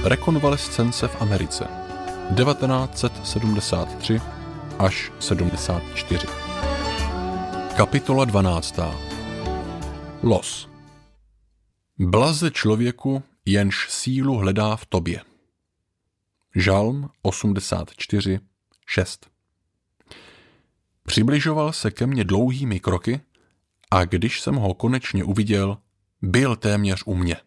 Rekonvalescence v Americe 1973 až 74. Kapitola 12. Los. Blaze člověku, jenž sílu hledá v tobě. Žalm 84, 6. Přibližoval se ke mně dlouhými kroky a když jsem ho konečně uviděl, byl téměř u mě.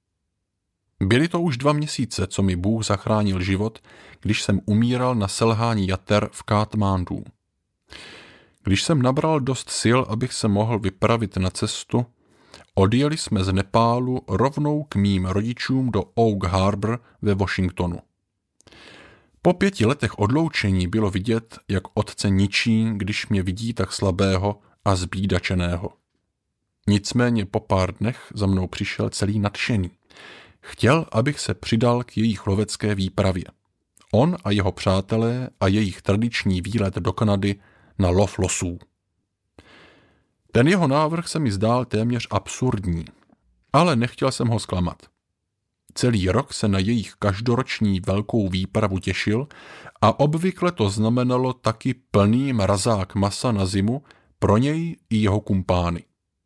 Byly to už 2 měsíce, co mi Bůh zachránil život, když jsem umíral na selhání jater v Katmandu. Když jsem nabral dost sil, abych se mohl vypravit na cestu, odjeli jsme z Nepálu rovnou k mým rodičům do Oak Harbor ve Washingtonu. Po 5 letech odloučení bylo vidět, jak otce ničí, když mě vidí tak slabého a zbídačeného. Nicméně po pár dnech za mnou přišel celý nadšený. Chtěl, abych se přidal k jejich lovecké výpravě. On a jeho přátelé a jejich tradiční výlet do Kanady na lov losů. Ten jeho návrh se mi zdál téměř absurdní, ale nechtěl jsem ho zklamat. Celý rok se na jejich každoroční velkou výpravu těšil a obvykle to znamenalo taky plný mrazák masa na zimu pro něj i jeho kumpány.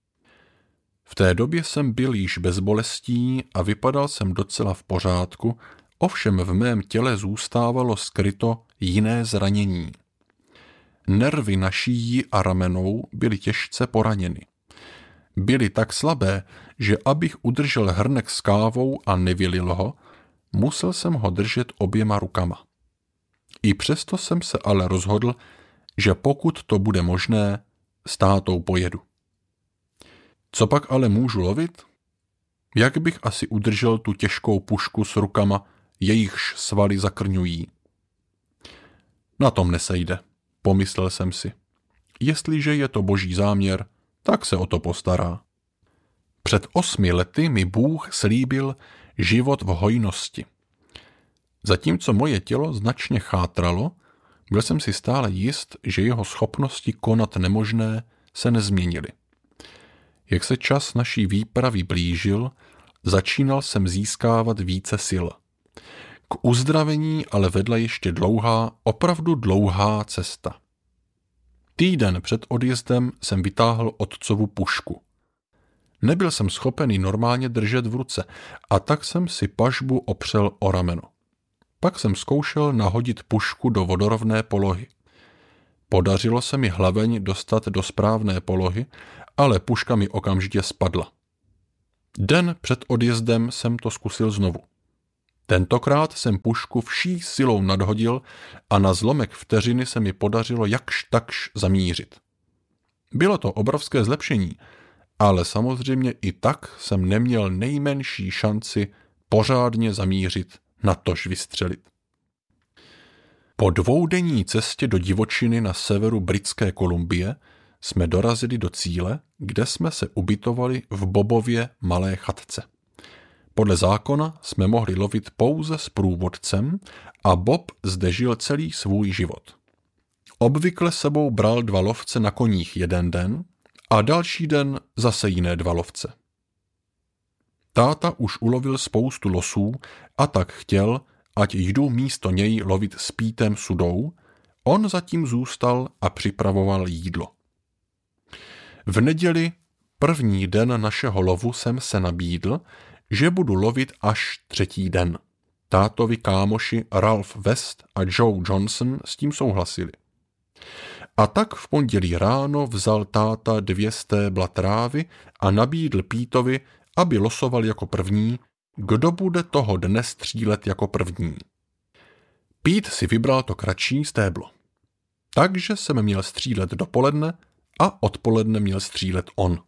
V té době jsem byl již bez bolestí a vypadal jsem docela v pořádku, ovšem v mém těle zůstávalo skryto jiné zranění. Nervy na šíji a ramenou byly těžce poraněny. Byly tak slabé, že abych udržel hrnek s kávou a nevylil ho, musel jsem ho držet oběma rukama. I přesto jsem se ale rozhodl, že pokud to bude možné, s tátou pojedu. Co pak ale můžu lovit? Jak bych asi udržel tu těžkou pušku s rukama, jejichž svaly zakrňují? Na tom nesejde, pomyslel jsem si. Jestliže je to boží záměr, tak se o to postará. Před 8 lety mi Bůh slíbil život v hojnosti. Zatímco moje tělo značně chátralo, byl jsem si stále jist, že jeho schopnosti konat nemožné se nezměnily. Jak se čas naší výpravy blížil, začínal jsem získávat více sil. K uzdravení ale vedla ještě dlouhá, opravdu dlouhá cesta. Týden před odjezdem jsem vytáhl otcovu pušku. Nebyl jsem schopen ji normálně držet v ruce a tak jsem si pažbu opřel o rameno. Pak jsem zkoušel nahodit pušku do vodorovné polohy. Podařilo se mi hlaveň dostat do správné polohy, ale puška mi okamžitě spadla. Den před odjezdem jsem to zkusil znovu. Tentokrát jsem pušku vší silou nadhodil a na zlomek vteřiny se mi podařilo jakž takž zamířit. Bylo to obrovské zlepšení, ale samozřejmě i tak jsem neměl nejmenší šanci pořádně zamířit, natož vystřelit. Po 2denní cestě do divočiny na severu Britské Kolumbie jsme dorazili do cíle, kde jsme se ubytovali v Bobově malé chatce. Podle zákona jsme mohli lovit pouze s průvodcem a Bob zde žil celý svůj život. Obvykle sebou bral 2 lovce na koních jeden den a další den zase jiné 2 lovce. Táta už ulovil spoustu losů a tak chtěl, ať jdu místo něj lovit s Pítem Sudou, on zatím zůstal a připravoval jídlo. V neděli, první den našeho lovu, jsem se nabídl, že budu lovit až 3. den. Tátovi kámoši Ralph West a Joe Johnson s tím souhlasili. A tak v pondělí ráno vzal táta 2 stébla trávy a nabídl Pítovi, aby losoval jako první, kdo bude toho dne střílet jako první. Pít si vybral to kratší stéblo. Takže jsem měl střílet dopoledne a odpoledne měl střílet on.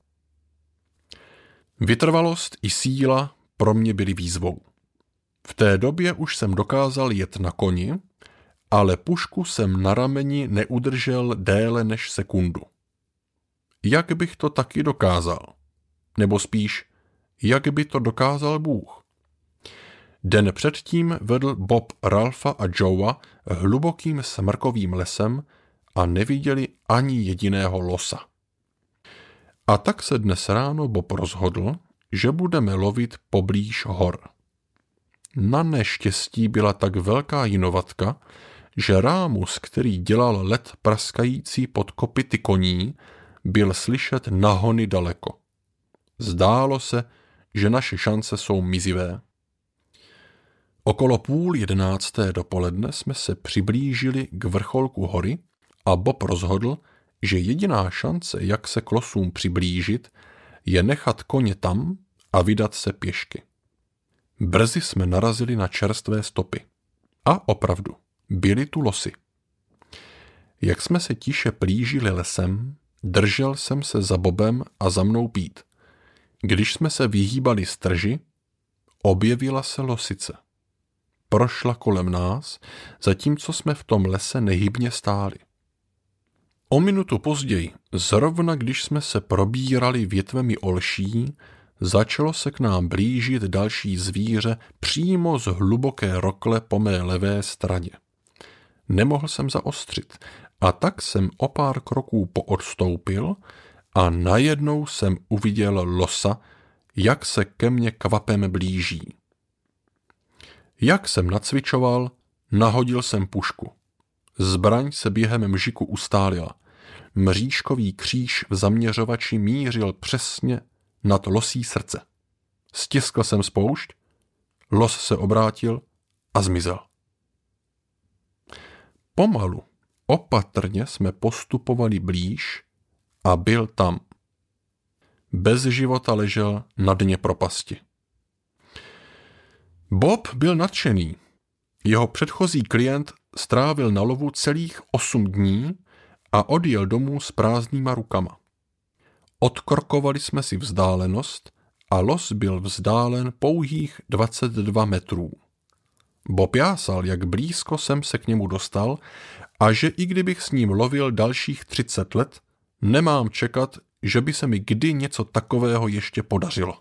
Vytrvalost i síla pro mě byly výzvou. V té době už jsem dokázal jet na koni, ale pušku jsem na rameni neudržel déle než sekundu. Jak bych to taky dokázal? Nebo spíš, jak by to dokázal Bůh? Den předtím vedl Bob Ralpha a Joea hlubokým smrkovým lesem a neviděli ani jediného losa. A tak se dnes ráno Bob rozhodl, že budeme lovit poblíž hor. Na neštěstí byla tak velká jinovatka, že rámus, který dělal led praskající pod kopyty koní, byl slyšet na hony daleko. Zdálo se, že naše šance jsou mizivé. Okolo 10:30 dopoledne jsme se přiblížili k vrcholku hory a Bob rozhodl, že jediná šance, jak se k losům přiblížit, je nechat koně tam a vydat se pěšky. Brzy jsme narazili na čerstvé stopy. A opravdu, byly tu losy. Jak jsme se tiše plížili lesem, držel jsem se za Bobem a za mnou Pete. Když jsme se vyhýbali strži, objevila se losice. Prošla kolem nás, zatímco jsme v tom lese nehybně stáli. O minutu později, zrovna když jsme se probírali větvemi olší, začalo se k nám blížit další zvíře přímo z hluboké rokle po mé levé straně. Nemohl jsem zaostřit a tak jsem o pár kroků poodstoupil a najednou jsem uviděl losa, jak se ke mně kvapem blíží. Jak jsem nacvičoval, nahodil jsem pušku. Zbraň se během mžiku ustálila. Mřížkový kříž v zaměřovači mířil přesně nad losí srdce. Stiskl jsem spoušť, los se obrátil a zmizel. Pomalu, opatrně jsme postupovali blíž a byl tam. Bez života ležel na dně propasti. Bob byl nadšený. Jeho předchozí klient strávil na lovu celých 8 dní a odjel domů s prázdnýma rukama. Odkrokovali jsme si vzdálenost a los byl vzdálen pouhých 22 metrů. Bob jásal, jak blízko jsem se k němu dostal a že i kdybych s ním lovil dalších 30 let, nemám čekat, že by se mi kdy něco takového ještě podařilo.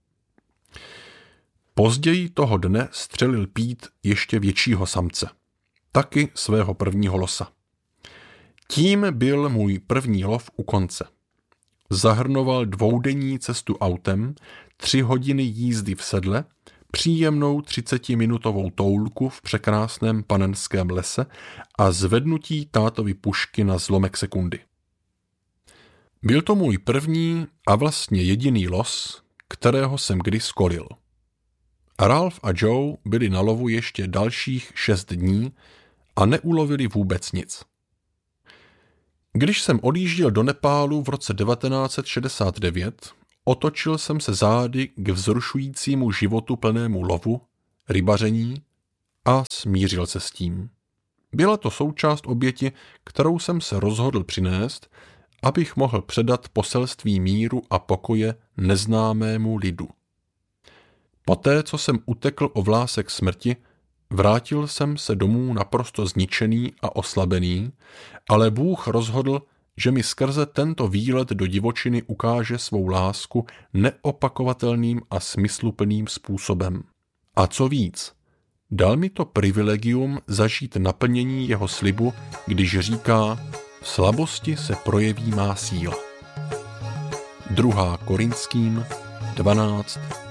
Později toho dne střelil Pete ještě většího samce, taky svého prvního losa. Tím byl můj první lov u konce. Zahrnoval 2denní cestu autem, 3 hodiny jízdy v sedle, příjemnou 30minutovou toulku v překrásném panenském lese a zvednutí tátovy pušky na zlomek sekundy. Byl to můj první a vlastně jediný los, kterého jsem kdy skolil. Ralph a Joe byli na lovu ještě dalších 6 dní a neulovili vůbec nic. Když jsem odjížděl do Nepálu v roce 1969, otočil jsem se zády k vzrušujícímu životu plnému lovu, rybaření a smířil se s tím. Byla to součást oběti, kterou jsem se rozhodl přinést, abych mohl předat poselství míru a pokoje neznámému lidu. Poté, co jsem utekl o vlásek smrti, vrátil jsem se domů naprosto zničený a oslabený, ale Bůh rozhodl, že mi skrze tento výlet do divočiny ukáže svou lásku neopakovatelným a smysluplným způsobem. A co víc, dal mi to privilegium zažít naplnění jeho slibu, když říká: v slabosti se projeví má síla. 2. Korinským 12,